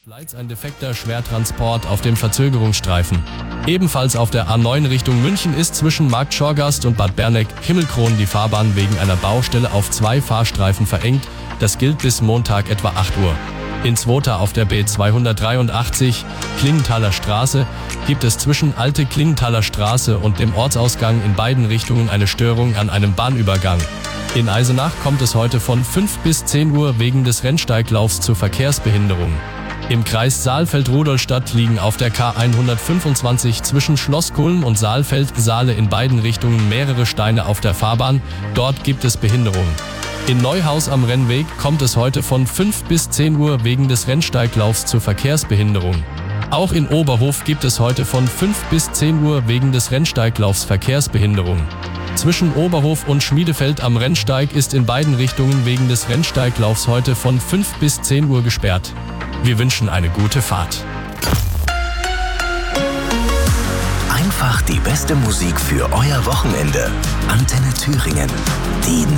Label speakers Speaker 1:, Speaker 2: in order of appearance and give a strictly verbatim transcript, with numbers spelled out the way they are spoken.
Speaker 1: Schleiz ein defekter Schwertransport auf dem Verzögerungsstreifen. Ebenfalls auf der A neun Richtung München ist zwischen Markt Schorgast und Bad Berneck-Himmelkron die Fahrbahn wegen einer Baustelle auf zwei Fahrstreifen verengt. Das gilt bis Montag etwa acht Uhr. In Zwota auf der B zweihundertdreiundachtzig Klingenthaler Straße gibt es zwischen Alte Klingenthaler Straße und dem Ortsausgang in beiden Richtungen eine Störung an einem Bahnübergang. In Eisenach kommt es heute von fünf bis zehn Uhr wegen des Rennsteiglaufs zur Verkehrsbehinderung. Im Kreis Saalfeld-Rudolstadt liegen auf der K hundertfünfundzwanzig zwischen Schloss Kulm und Saalfeld-Saale in beiden Richtungen mehrere Steine auf der Fahrbahn. Dort gibt es Behinderung. In Neuhaus am Rennweg kommt es heute von fünf bis zehn Uhr wegen des Rennsteiglaufs zur Verkehrsbehinderung. Auch in Oberhof gibt es heute von fünf bis zehn Uhr wegen des Rennsteiglaufs Verkehrsbehinderung. Zwischen Oberhof und Schmiedefeld am Rennsteig ist in beiden Richtungen wegen des Rennsteiglaufs heute von fünf bis zehn Uhr gesperrt. Wir wünschen eine gute Fahrt.
Speaker 2: Einfach die beste Musik für euer Wochenende. Antenne Thüringen. Die